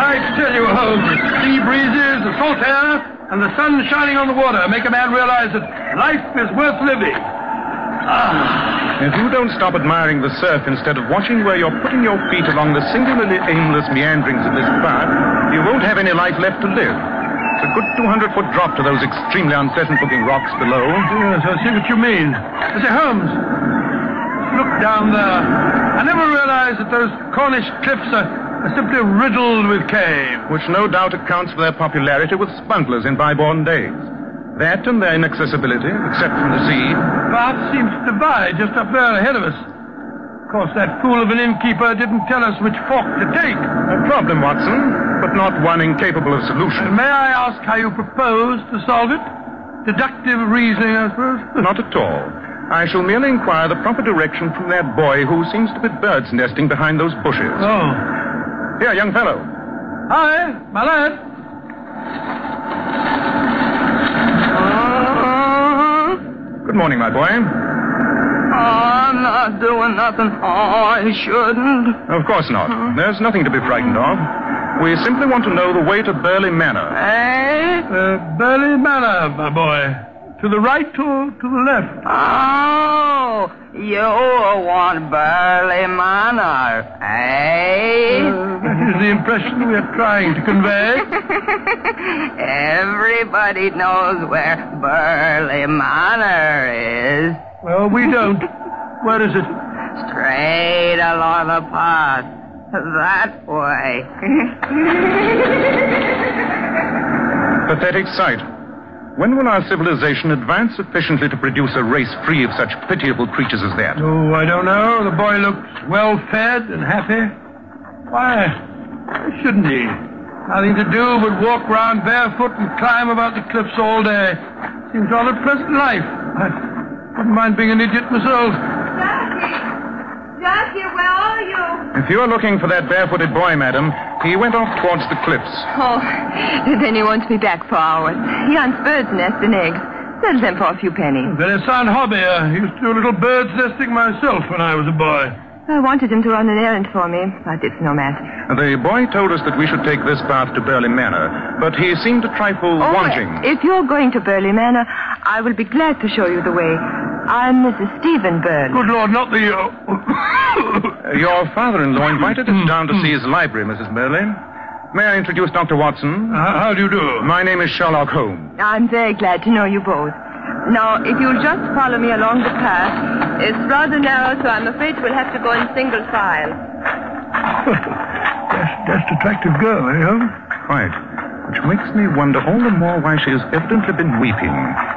I tell you, Holmes, sea breezes, the salt air, and the sun shining on the water make a man realize that life is worth living. If you don't stop admiring the surf instead of watching where you're putting your feet along the singularly aimless meanderings of this path, you won't have any life left to live. It's a good 200-foot drop to those extremely unpleasant-looking rocks below. Yes, I see what you mean. Say, Holmes, look down there. I never realized that those Cornish cliffs are simply riddled with caves. Which no doubt accounts for their popularity with smugglers in bygone days. That and their inaccessibility, except from the sea. The path seems to divide just up there ahead of us. Of course, that fool of an innkeeper didn't tell us which fork to take. A problem, Watson, but not one incapable of solution. May I ask how you propose to solve it? Deductive reasoning, I suppose? Not at all. I shall merely inquire the proper direction from that boy who seems to be bird's nesting behind those bushes. Oh. Here, young fellow. Hi, my lad. Good morning, my boy. I'm not doing nothing I shouldn't. Of course not. There's nothing to be frightened of. We simply want to know the way to Burley Manor. Eh? Burley Manor, my boy. To the right or to the left? Oh, you want Burley Manor, eh? That is the impression we are trying to convey. Everybody knows where Burley Manor is. Well, we don't. Where is it? Straight along the path. That way. Pathetic sight. When will our civilization advance sufficiently to produce a race free of such pitiable creatures as that? Oh, I don't know. The boy looks well-fed and happy. Why shouldn't he? Nothing to do but walk round barefoot and climb about the cliffs all day. Seems rather a pleasant life. I wouldn't mind being an idiot myself. Jackie, where are you? If you're looking for that barefooted boy, madam, he went off towards the cliffs. Oh, then he won't be back for hours. He hunts birds' nests and eggs. Sells them for a few pennies. Very sound hobby. I used to do a little bird's nesting myself when I was a boy. I wanted him to run an errand for me, but it's no matter. The boy told us that we should take this path to Burley Manor, but he seemed a trifle wanting. If you're going to Burley Manor, I will be glad to show you the way. I'm Mrs. Stephen Burley. Good Lord, not the... Your father-in-law invited us down to see his library, Mrs. Burley. May I introduce Dr. Watson? How do you do? My name is Sherlock Holmes. I'm very glad to know you both. Now, if you'll just follow me along the path, it's rather narrow, so I'm afraid we'll have to go in single file. That's attractive girl, eh, Holmes? Quite. Which makes me wonder all the more why she has evidently been weeping.